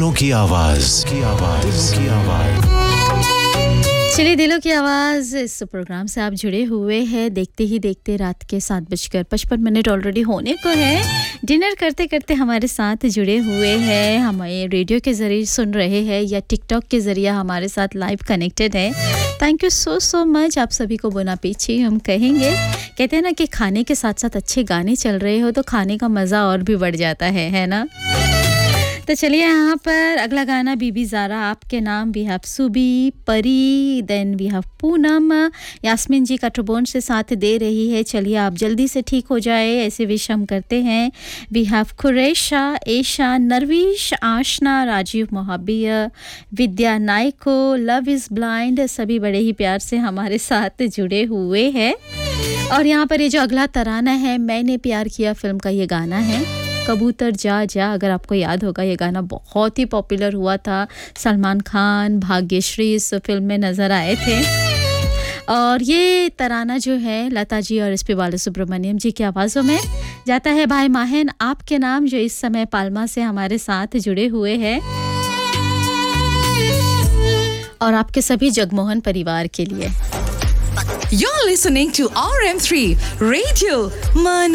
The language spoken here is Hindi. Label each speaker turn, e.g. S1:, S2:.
S1: दिलों की आवाज
S2: चलिए दिलों की आवाज़ इस प्रोग्राम से आप जुड़े हुए हैं देखते ही देखते रात के 7:55 ऑलरेडी होने को है डिनर करते करते हमारे साथ जुड़े हुए हैं हमें रेडियो के ज़रिए सुन रहे हैं या टिकटॉक के ज़रिए हमारे साथ लाइव कनेक्टेड है थैंक यू सो मच आप सभी को बोना पीछे हम कहेंगे कहते हैं ना कि खाने के साथ साथ अच्छे गाने चल रहे हो तो खाने का मज़ा और भी बढ़ जाता है ना तो चलिए यहाँ पर अगला गाना बीबी ज़ारा आपके नाम वी हैव सुबी परी then we have Poonam Yasmin जी का ट्रोबोन से साथ दे रही है चलिए आप जल्दी से ठीक हो जाए ऐसे विश हम करते हैं we have कुरैशा Esha नरविश Aashna Rajiv मोहब्बिया Vidya नायको love is blind सभी बड़े ही प्यार से हमारे साथ जुड़े हुए हैं और यहाँ पर ये जो अगला तराना है मैंने प्यार किया फिल्म का ये गाना है कबूतर जा जा अगर आपको याद होगा ये गाना बहुत ही पॉपुलर हुआ था सलमान खान भाग्यश्री इस फिल्म में नज़र आए थे और ये तराना जो है लता जी और एसपी बालासुब्रमण्यम जी की आवाज़ों में जाता है भाई माहन आपके नाम जो इस समय पाल्मा से हमारे साथ जुड़े हुए हैं और आपके सभी जगमोहन परिवार के लिए
S3: You're listening to RM3 Radio